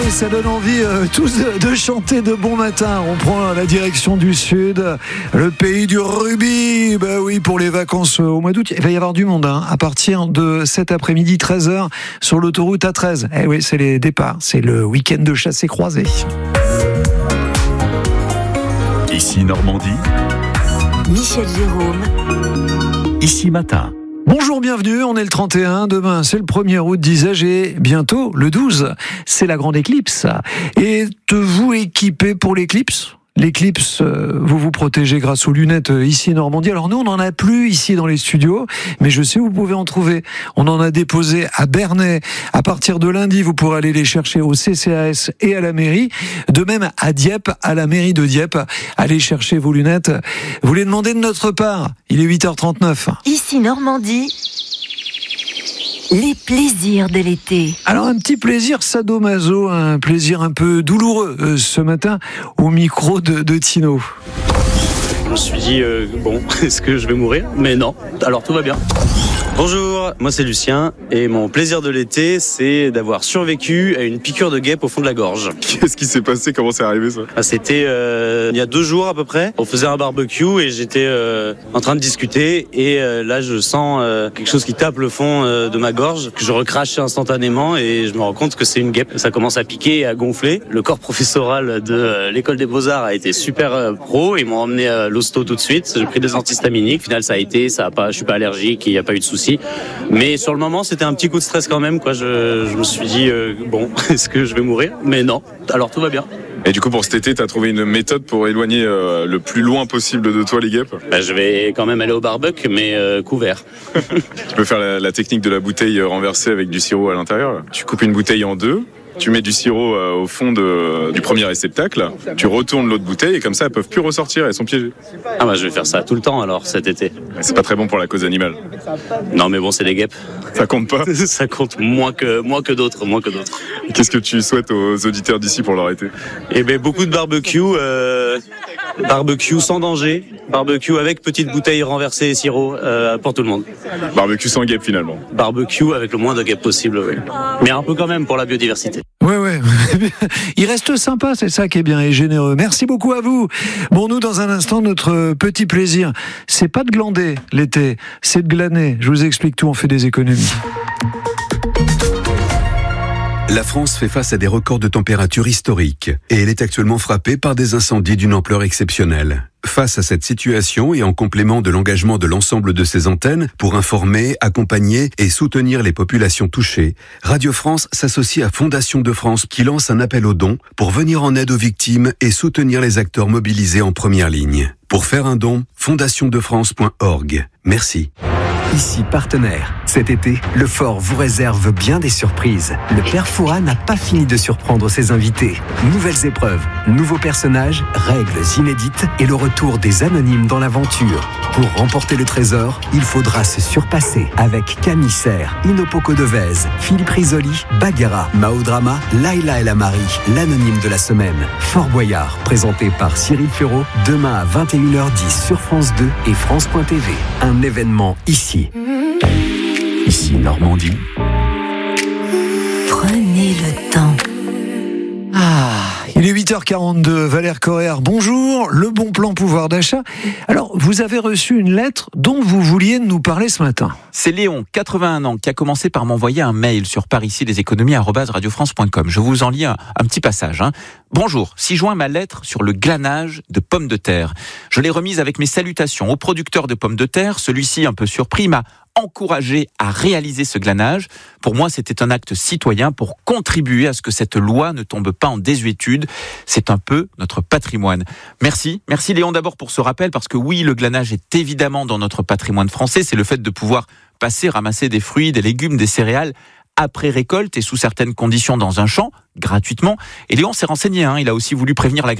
Allez, ça donne envie tous de chanter de bon matin. On prend la direction du sud, le pays du rugby. Bah oui, pour les vacances au mois d'août, il va y avoir du monde à partir de cet après-midi 13h sur l'autoroute A13. Eh oui, c'est les départs, c'est le week-end de chassé croisé. Ici Normandie, Michel Jérôme. Ici Matin. Bonjour, bienvenue, on est le 31, demain c'est le 1er août, disais-je, et bientôt le 12, c'est la grande éclipse. Et êtes-vous équipé pour l'éclipse ? L'éclipse, vous vous protégez grâce aux lunettes ici Normandie. Alors nous, on n'en a plus ici dans les studios, mais je sais où vous pouvez en trouver. On en a déposé à Bernay. À partir de lundi, vous pourrez aller les chercher au CCAS et à la mairie. De même à Dieppe, à la mairie de Dieppe. Allez chercher vos lunettes. Vous les demandez de notre part. Il est 8h39. Ici Normandie. Les plaisirs de l'été. Alors un petit plaisir sadomaso, un plaisir un peu douloureux ce matin au micro de Tino. Je me suis dit, est-ce que je vais mourir ? Mais non, alors tout va bien. Bonjour, moi c'est Lucien et mon plaisir de l'été c'est d'avoir survécu à une piqûre de guêpe au fond de la gorge. Qu'est-ce qui s'est passé ? Comment c'est arrivé ça ? C'était il y a 2 jours à peu près, on faisait un barbecue et j'étais en train de discuter et là je sens quelque chose qui tape le fond de ma gorge, que je recrache instantanément et je me rends compte que c'est une guêpe. Ça commence à piquer et à gonfler. Le corps professoral de l'école des Beaux-Arts a été super pro, ils m'ont emmené à l'hosto tout de suite, j'ai pris des antihistaminiques, au final ça a été, je suis pas allergique, il n'y a pas eu de soucis. Mais sur le moment, c'était un petit coup de stress quand même, quoi. Je me suis dit, est-ce que je vais mourir ? Mais non, alors tout va bien. Et du coup, pour cet été, t'as trouvé une méthode pour éloigner le plus loin possible de toi les guêpes ? Je vais quand même aller au barbecue, mais couvert. Tu peux faire la technique de la bouteille renversée avec du sirop à l'intérieur. Tu coupes une bouteille en 2. Tu mets du sirop au fond du premier réceptacle, tu retournes l'autre bouteille et comme ça elles peuvent plus ressortir, elles sont piégées. Ah bah je vais faire ça tout le temps alors cet été. C'est pas très bon pour la cause animale. Non mais bon, c'est des guêpes. Ça compte pas ? Ça compte moins que d'autres. Qu'est-ce que tu souhaites aux auditeurs d'ici pour leur été ? Eh ben beaucoup de barbecue, barbecue sans danger, barbecue avec petite bouteille renversée et sirop pour tout le monde. Barbecue sans guêpe finalement. Barbecue avec le moins de guêpes possible, oui. Mais un peu quand même pour la biodiversité. Ouais. Il reste sympa, c'est ça qui est bien et généreux. Merci beaucoup à vous. Bon, nous, dans un instant, notre petit plaisir, c'est pas de glander l'été, c'est de glaner. Je vous explique tout, on fait des économies. La France fait face à des records de température historiques et elle est actuellement frappée par des incendies d'une ampleur exceptionnelle. Face à cette situation et en complément de l'engagement de l'ensemble de ses antennes pour informer, accompagner et soutenir les populations touchées, Radio France s'associe à Fondation de France qui lance un appel aux dons pour venir en aide aux victimes et soutenir les acteurs mobilisés en première ligne. Pour faire un don, fondationdefrance.org. Merci. Ici partenaire. Cet été, le Fort vous réserve bien des surprises. Le Père Fouras n'a pas fini de surprendre ses invités. Nouvelles épreuves, nouveaux personnages, règles inédites et le retour des anonymes dans l'aventure. Pour remporter le trésor, il faudra se surpasser avec Camille Serre, Inopoko Devez, Philippe Risoli, Bagheera, Mao Drama, Laila El Amari, l'anonyme de la semaine. Fort Boyard, présenté par Cyril Ferraud, demain à 21h10 sur France 2 et France.tv. Un événement ici. Ici Normandie. Prenez le temps. Il est 8h42, Valère Correa, bonjour, le bon plan pouvoir d'achat. Alors, vous avez reçu une lettre dont vous vouliez nous parler ce matin. C'est Léon, 81 ans, qui a commencé par m'envoyer un mail sur parici-les-économies@radiofrance.com. Je vous en lis un petit passage. Bonjour, 6 juin, ma lettre sur le glanage de pommes de terre. Je l'ai remise avec mes salutations au producteur de pommes de terre. Celui-ci, un peu surpris, m'a encouragé à réaliser ce glanage. Pour moi, c'était un acte citoyen pour contribuer à ce que cette loi ne tombe pas en désuétude. C'est un peu notre patrimoine. Merci Léon d'abord pour ce rappel, parce que oui, le glanage est évidemment dans notre patrimoine français. C'est le fait de pouvoir ramasser des fruits, des légumes, des céréales après récolte et sous certaines conditions dans un champ, gratuitement. Et Léon s'est renseigné, il a aussi voulu prévenir